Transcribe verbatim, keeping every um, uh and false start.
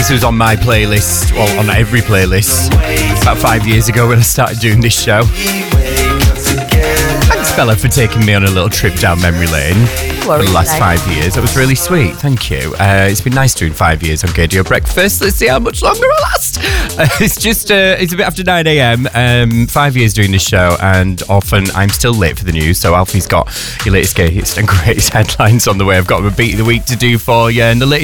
This was on my playlist, well, on every playlist, about five years ago when I started doing this show. Thanks, Bella, for taking me on a little trip down memory lane for the last five years. That was really sweet. Thank you. Uh, it's been nice doing five years on Gaydio Breakfast. Let's see how much longer I'll last. Uh, it's just, uh, it's a bit after nine a.m. Um, five years doing this show, and often I'm still late for the news. So Alfie's got your latest, greatest and greatest headlines on the way. I've got a beat of the week to do for you, and the latest